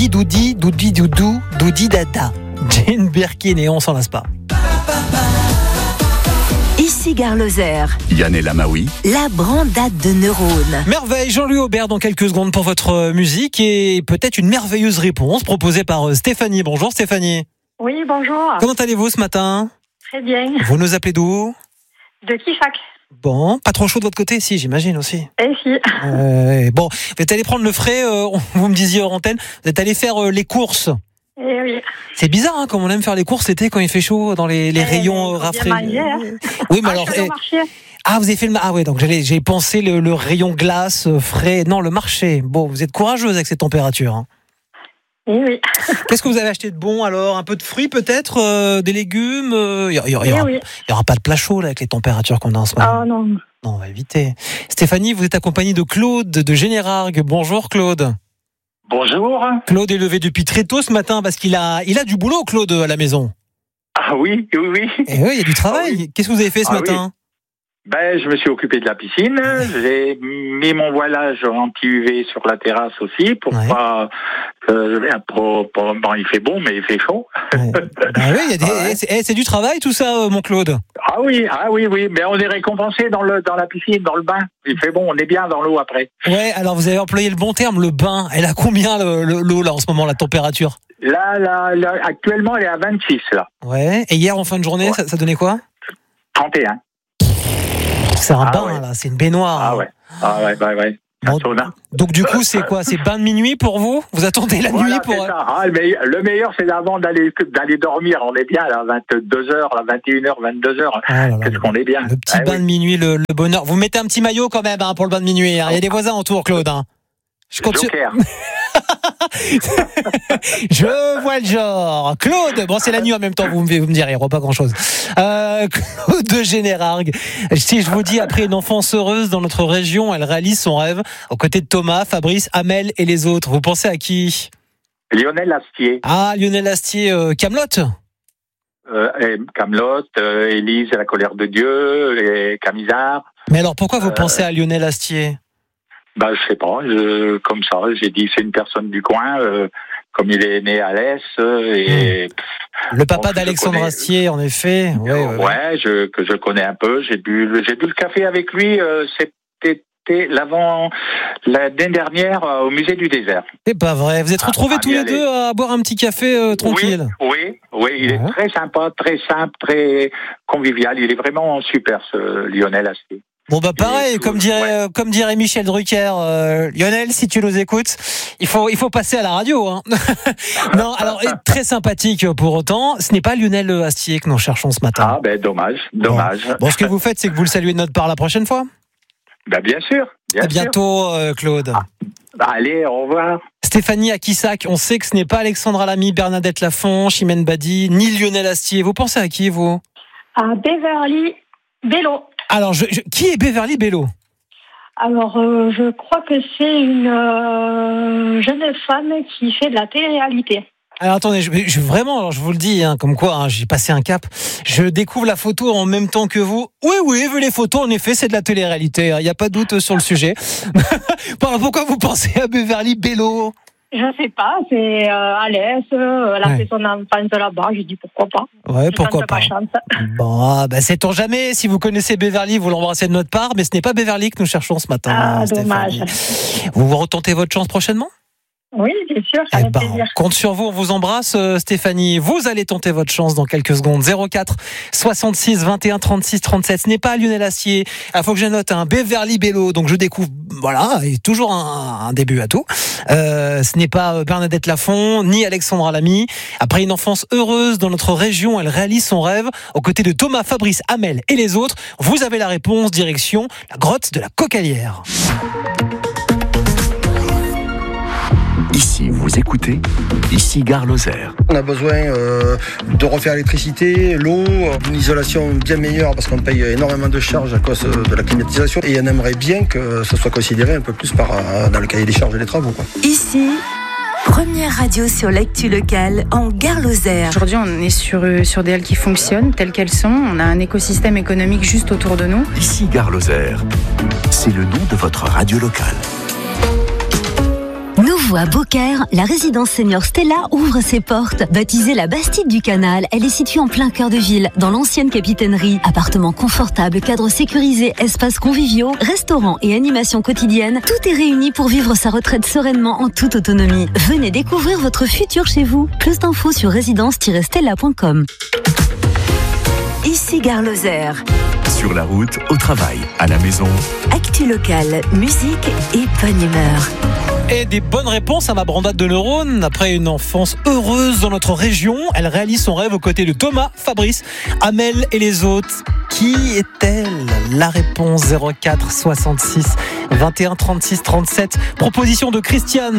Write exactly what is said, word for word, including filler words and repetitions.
Doudi, doudi, doudou, doudi, dada. Jane Birkin et on s'en lasse pas. Ici Gare Lozère. Yann El Amaoui. La brandade de neurones. Merveille, Jean-Louis Aubert dans quelques secondes pour votre musique et peut-être une merveilleuse réponse proposée par Stéphanie. Bonjour Stéphanie. Oui, bonjour. Comment allez-vous ce matin ? Très bien. Vous nous appelez d'où ? De Kifac. Bon, pas trop chaud de votre côté ? Si, j'imagine aussi. Eh si. Euh, bon, vous êtes allé prendre le frais, euh, vous me disiez hors antenne, vous êtes allé faire euh, les courses. Eh oui. C'est bizarre, hein, comme on aime faire les courses l'été quand il fait chaud dans les, les eh, rayons rafraîchis. Hein. Oui, mais ah, alors. je suis au marché. Ah, vous avez fait le. Ah, ouais, donc j'allais, j'ai pensé le, le rayon glace, frais. Non, le marché. Bon, vous êtes courageuse avec ces températures. Hein. Eh oui. Qu'est-ce que vous avez acheté de bon alors ? Un peu de fruits peut-être, euh, des légumes. Il euh, y, y, y, y, eh aura, oui. y aura pas de plat chaud là, avec les températures qu'on a en ce moment. Ah non. Non, on va éviter. Stéphanie, vous êtes accompagnée de Claude de Générargues. Bonjour Claude. Bonjour. Claude est levé depuis très tôt ce matin parce qu'il a, il a du boulot, Claude, à la maison. Ah oui, oui, oui. Et oui, il y a du travail. Ah oui. Qu'est-ce que vous avez fait ce ah matin ? Oui. Ben, je me suis occupé de la piscine. J'ai mis mon voilage anti-U V sur la terrasse aussi pour ouais. pas. Euh, pour, pour, bon, il fait bon, mais il fait chaud. Ouais. Ben oui, il y a des, ah ouais. c'est, c'est du travail tout ça, mon Claude. Ah oui, ah oui, oui. Mais on est récompensé dans le dans la piscine, dans le bain. Il fait bon, on est bien dans l'eau après. Ouais. Alors vous avez employé le bon terme, le bain. Elle a combien le, le, l'eau là en ce moment, la température ? Là, là, là, actuellement, elle est à vingt-six là. Ouais. Et hier en fin de journée, ouais. ça, ça donnait quoi ? trente et un. C'est un ah bain, ouais. là, c'est une baignoire. Ah ouais, ah ouais, ouais, ouais. Bon, donc du coup, c'est quoi ? C'est bain de minuit pour vous ? Vous attendez la voilà, nuit pour... C'est ça. Ah, le, meilleur, le meilleur, c'est avant d'aller, d'aller dormir. On est bien à vingt-deux heures, à vingt et une heures, vingt-deux heures. Ah là là, Qu'est-ce qu'on est bien. Le petit ah, bain oui. de minuit, le, le bonheur. Vous mettez un petit maillot quand même hein, pour le bain de minuit. Hein. Il y a des voisins autour, Claude. Hein. Je compte Joker. Je vois le genre. Claude, bon c'est la nuit en même temps, vous me, vous me direz, il n'y aura pas grand chose. Euh, Claude de Générargues. Si je vous dis, après une enfance heureuse dans notre région, elle réalise son rêve aux côtés de Thomas, Fabrice, Amel et les autres. Vous pensez à qui ? Lionel Astier. Ah, Lionel Astier, euh, Kaamelott. Euh, Kaamelott, euh, Élise et la colère de Dieu, et Camisard. Mais alors pourquoi vous euh, pensez à Lionel Astier ? Bah, je sais pas, je, comme ça, j'ai dit c'est une personne du coin, euh, comme il est né à l'Est et mmh. le papa bon, d'Alexandre Astier, en effet. Ouais, ouais, ouais. ouais je, que je connais un peu. J'ai bu, j'ai bu le café avec lui. Euh, c'était l'avant l'année dernière euh, au musée du désert. C'est pas vrai. Vous êtes retrouvés ah, tous les aller. deux à boire un petit café euh, tranquille. Oui, oui, oui. Il ouais. est très sympa, très simple, très convivial. Il est vraiment super, ce Lionel Astier. Bon bah pareil, comme dirait ouais. comme dirait Michel Drucker, euh, Lionel, si tu nous écoutes, il faut il faut passer à la radio. Hein. Non, alors très sympathique pour autant. Ce n'est pas Lionel Astier que nous cherchons ce matin. Ah ben dommage, dommage. Bon, bon ce que vous faites, c'est que vous le saluez de notre part la prochaine fois. Ben bien sûr. Bien à bientôt, euh, Claude. Ah. Allez, au revoir. Stéphanie à Quissac, on sait que ce n'est pas Alexandra Lamy, Bernadette Lafont, Chimène Badi, ni Lionel Astier. Vous pensez à qui, vous ? À Beverly Bello. Alors, je, je, qui est Beverly Bello ? Alors, euh, je crois que c'est une euh, jeune femme qui fait de la télé-réalité. Alors, attendez, je, je, vraiment, alors, je vous le dis, hein, comme quoi, hein, j'ai passé un cap. Je découvre la photo en même temps que vous. Oui, oui, vu les photos, en effet, c'est de la télé-réalité. Il hein, n'y a pas de doute sur le sujet. Pourquoi vous pensez à Beverly Bello ? Je sais pas, c'est euh, à l'Est, euh, elle a ouais. fait son enfance là-bas, j'ai dit pourquoi pas. Ouais, je pourquoi pas. Bon, bah, sait-on jamais, si vous connaissez Beverly, vous l'embrassez de notre part, mais ce n'est pas Beverly que nous cherchons ce matin. Ah, Stéphanie. Dommage. Vous vous retentez votre chance prochainement ? Oui, bien sûr, ça eh fait ben, plaisir. On compte sur vous, on vous embrasse, euh, Stéphanie. Vous allez tenter votre chance dans quelques secondes. zéro quatre soixante-six vingt et un trente-six trente-sept. Ce n'est pas Lionel Astier. Il faut que je note un Beverly Bello. Donc je découvre, voilà, et toujours un, un début à tout. Euh, ce n'est pas Bernadette Lafont, ni Alexandra Lamy. Après une enfance heureuse dans notre région, elle réalise son rêve aux côtés de Thomas, Fabrice, Amel et les autres. Vous avez la réponse, direction la grotte de la Cocalière. Ici, vous écoutez, ici Gare Lozère. On a besoin euh, de refaire l'électricité, l'eau, une isolation bien meilleure parce qu'on paye énormément de charges à cause de la climatisation et on aimerait bien que ça soit considéré un peu plus par, dans le cahier des charges des travaux, quoi. Ici, première radio sur l'actu locale en Gare Lozère. Aujourd'hui, on est sur, sur des halles qui fonctionnent telles qu'elles sont. On a un écosystème économique juste autour de nous. Ici Gare Lozère, c'est le nom de votre radio locale. Nouveau vous, à Beaucaire, la résidence senior Stella ouvre ses portes. Baptisée la Bastide du Canal, elle est située en plein cœur de ville, dans l'ancienne capitainerie. Appartements confortables, cadres sécurisés, espaces conviviaux, restaurants et animations quotidiennes, tout est réuni pour vivre sa retraite sereinement en toute autonomie. Venez découvrir votre futur chez vous. Plus d'infos sur résidence tiret stella point com. Ici Gare Lozère. Sur la route, au travail, à la maison. Actu locale, musique et bonne humeur. Et des bonnes réponses à ma brandade de neurones. Après une enfance heureuse dans notre région, elle réalise son rêve aux côtés de Thomas, Fabrice, Amel et les autres. Qui est-elle? La réponse zéro quatre soixante-six vingt et un trente-six trente-sept. Proposition de Christiane